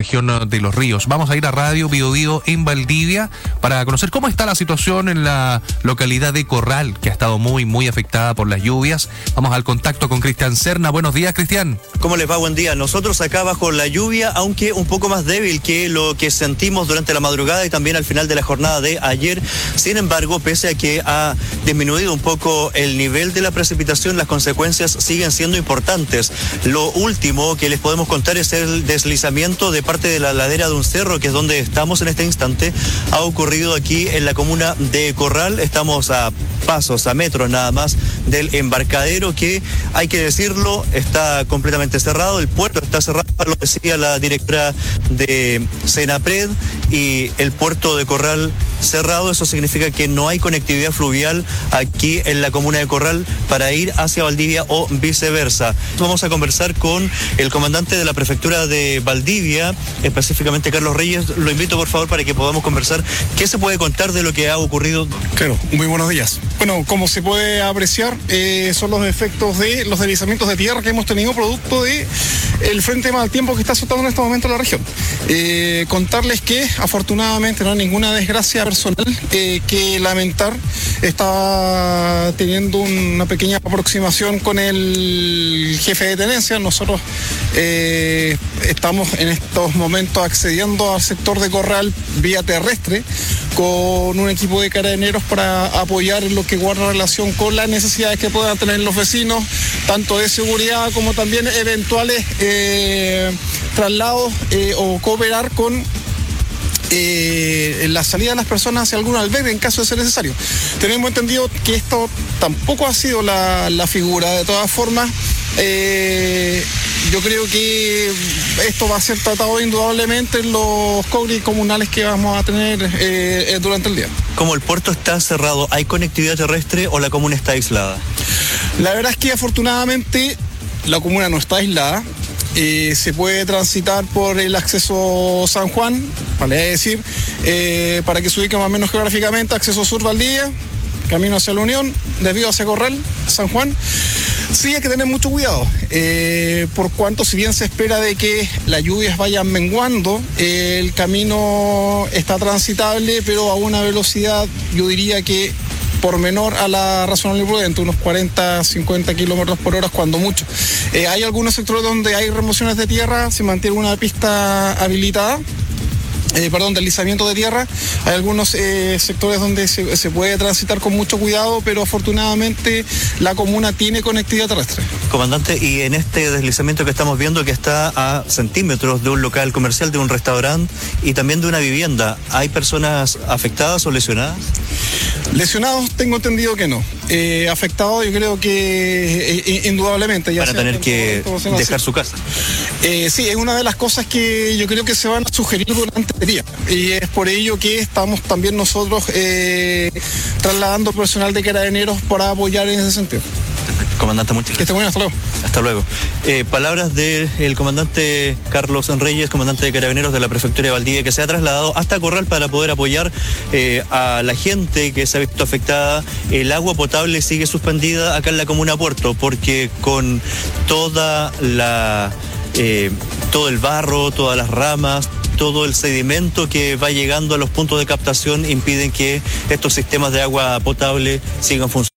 región de Los Ríos. Vamos a ir a Radio Biobío en Valdivia para conocer cómo está la situación en la localidad de Corral, que ha estado muy afectada por las lluvias. Vamos al contacto con Cristian Serna. Buenos días, Cristian. ¿Cómo les va? Buen día. Nosotros acá bajo la lluvia, aunque un poco más débil que lo que sentimos durante la madrugada y también al final de la jornada de ayer. Sin embargo, pese a que ha disminuido un poco el nivel de la precipitación, las consecuencias siguen siendo importantes. Lo último que les podemos contar es el deslizamiento de parte de la ladera de un cerro, que es donde estamos en este instante. Ha ocurrido aquí en la comuna de Corral. Estamos a pasos, a metros nada más del embarcadero, que hay que decirlo, está completamente cerrado. El puerto está cerrado, lo decía la directora de Senapred, y el puerto de Corral cerrado. Eso significa que no hay conectividad fluvial aquí en la comuna de Corral para ir hacia Valdivia o viceversa. Vamos a conversar con el comandante de la prefectura de Valdivia, específicamente Carlos Reyes. Lo invito por favor para que podamos conversar. ¿Qué se puede contar de lo que ha ocurrido? Claro, muy buenos días. Bueno, como se puede apreciar, son los efectos de los deslizamientos de tierra que hemos tenido producto de el frente de mal tiempo que está azotando en este momento la región. Contarles que afortunadamente no hay ninguna desgracia personal que lamentar. Está teniendo una pequeña aproximación con el jefe de tenencia. Nosotros estamos en estos momentos accediendo al sector de Corral vía terrestre con un equipo de carabineros para apoyar en lo que guarda relación con las necesidades que puedan tener los vecinos, tanto de seguridad como también eventuales traslados o cooperar con la salida de las personas hacia algún albergue en caso de ser necesario. Tenemos entendido que esto tampoco ha sido la figura. De todas formas, yo creo que esto va a ser tratado indudablemente en los códigos comunales que vamos a tener durante el día. Como el puerto está cerrado, ¿hay conectividad terrestre o la comuna está aislada? La verdad es que afortunadamente la comuna no está aislada. Se puede transitar por el acceso San Juan, vale decir, para que se ubique más o menos geográficamente, acceso sur Valdivia, camino hacia la Unión, desvío hacia Corral, San Juan. Sí, hay que tener mucho cuidado, por cuanto si bien se espera de que las lluvias vayan menguando, el camino está transitable, pero a una velocidad, yo diría que por menor a la razonable y prudente, unos 40, 50 kilómetros por hora cuando mucho. Hay algunos sectores donde hay remociones de tierra, se mantiene una pista habilitada, deslizamiento de tierra. Hay algunos sectores donde se puede transitar con mucho cuidado, pero afortunadamente la comuna tiene conectividad terrestre. Comandante, y en este deslizamiento que estamos viendo, que está a centímetros de un local comercial, de un restaurante y también de una vivienda, ¿hay personas afectadas o lesionadas? Lesionados tengo entendido que no. Afectados yo creo que indudablemente. Van a tener que dejar su casa. Sí, es una de las cosas que yo creo que se van a sugerir durante el día. Y es por ello que estamos también nosotros trasladando personal de carabineros para apoyar en ese sentido. Comandante, muchas gracias. Que esté muy bien, hasta luego. Hasta luego. Palabras del comandante Carlos Reyes, comandante de Carabineros de la Prefectura de Valdivia, que se ha trasladado hasta Corral para poder apoyar a la gente que se ha visto afectada. El agua potable sigue suspendida acá en la comuna Puerto, porque con todo el barro, todas las ramas, todo el sedimento que va llegando a los puntos de captación impiden que estos sistemas de agua potable sigan funcionando.